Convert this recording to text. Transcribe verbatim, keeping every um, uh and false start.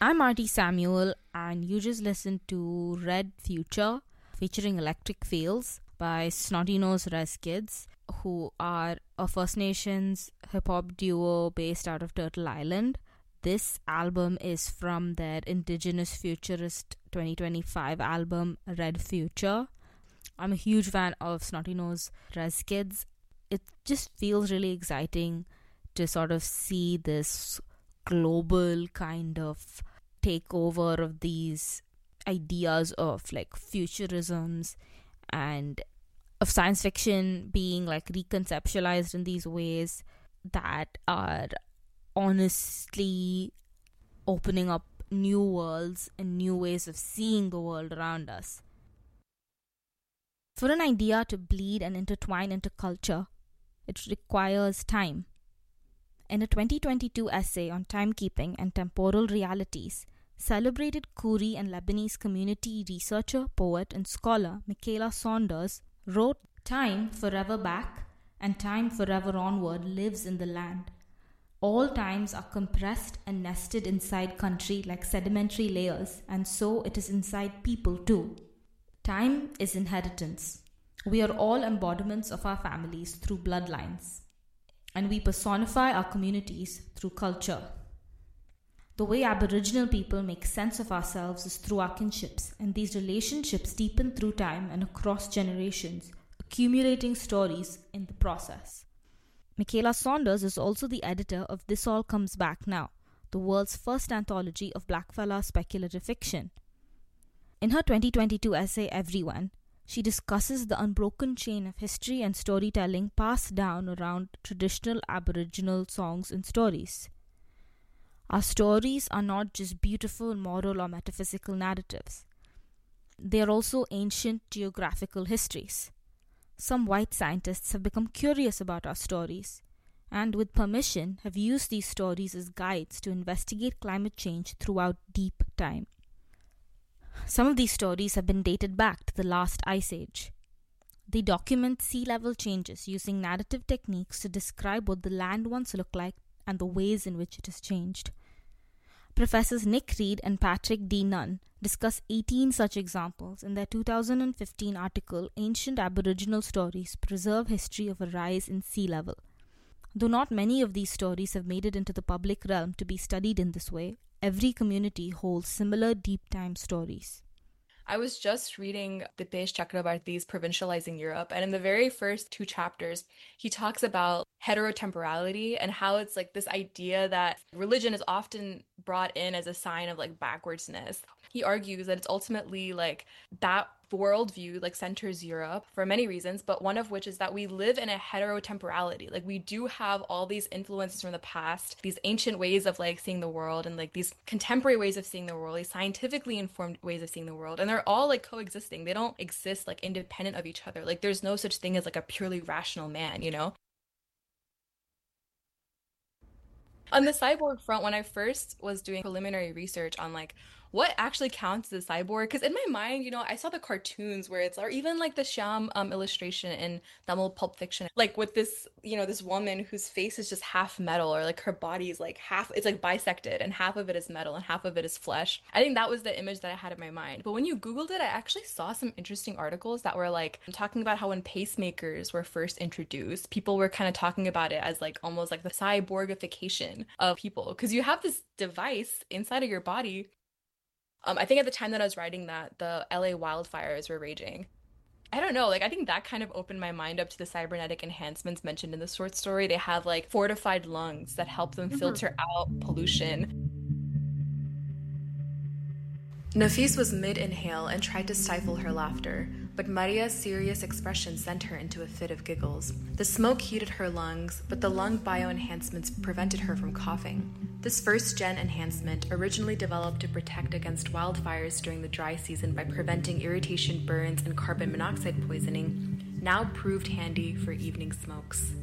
I'm Marty Samuel, and you just listened to Red Future featuring Electric Fields by Snotty Nose Res Kids, who are a First Nations hip hop duo based out of Turtle Island. This album is from their Indigenous Futurist twenty twenty-five album Red Future. I'm a huge fan of Snotty Nose Res Kids. It just feels really exciting to sort of see this global kind of takeover of these ideas of like futurisms and of science fiction being like reconceptualized in these ways that are honestly opening up new worlds and new ways of seeing the world around us. For an idea to bleed and intertwine into culture, it requires time. In a twenty twenty-two essay on timekeeping and temporal realities, celebrated Koori and Lebanese community researcher, poet, and scholar Michaela Saunders wrote, "Time forever back and time forever onward lives in the land. All times are compressed and nested inside country like sedimentary layers, and so it is inside people too. Time is inheritance. We are all embodiments of our families through bloodlines, and we personify our communities through culture. The way Aboriginal people make sense of ourselves is through our kinships, and these relationships deepen through time and across generations, accumulating stories in the process." Michaela Saunders is also the editor of This All Comes Back Now, the world's first anthology of blackfella speculative fiction. In her twenty twenty-two essay Everyone, she discusses the unbroken chain of history and storytelling passed down around traditional Aboriginal songs and stories. Our stories are not just beautiful moral or metaphysical narratives. They are also ancient geographical histories. Some white scientists have become curious about our stories and, with permission, have used these stories as guides to investigate climate change throughout deep time. Some of these stories have been dated back to the last ice age. They document sea level changes using narrative techniques to describe what the land once looked like and the ways in which it has changed. Professors Nick Reed and Patrick D. Nunn discuss eighteen such examples in their two thousand fifteen article Ancient Aboriginal Stories Preserve History of a Rise in Sea Level. Though not many of these stories have made it into the public realm to be studied in this way, every community holds similar deep time stories. I was just reading Dipesh Chakrabarty's Provincializing Europe, and in the very first two chapters, he talks about heterotemporality and how it's like this idea that religion is often brought in as a sign of like backwardsness. He argues that it's ultimately like that worldview like centers Europe for many reasons, but one of which is that we live in a heterotemporality. Like we do have all these influences from the past, these ancient ways of like seeing the world and like these contemporary ways of seeing the world, these scientifically informed ways of seeing the world, and they're all like coexisting. They don't exist like independent of each other. Like there's no such thing as like a purely rational man, you know? On the cyborg front, when I first was doing preliminary research on like what actually counts as a cyborg, because in my mind, you know, I saw the cartoons where it's, or even like the Shyam um, illustration in Tamil Pulp Fiction, like with this, you know, this woman whose face is just half metal, or like her body is like half, it's like bisected, and half of it is metal and half of it is flesh. I think that was the image that I had in my mind. But when you Googled it, I actually saw some interesting articles that were like talking about how when pacemakers were first introduced, people were kind of talking about it as like almost like the cyborgification of people, because you have this device inside of your body. Um, I think at the time that I was writing that, the L A wildfires were raging. I don't know, like I think that kind of opened my mind up to the cybernetic enhancements mentioned in the short story. They have like fortified lungs that help them filter out pollution. Nafis was mid-inhale and tried to stifle her laughter, but Maria's serious expression sent her into a fit of giggles. The smoke heated her lungs, but the lung bioenhancements prevented her from coughing. This first-gen enhancement, originally developed to protect against wildfires during the dry season by preventing irritation burns and carbon monoxide poisoning, now proved handy for evening smokes.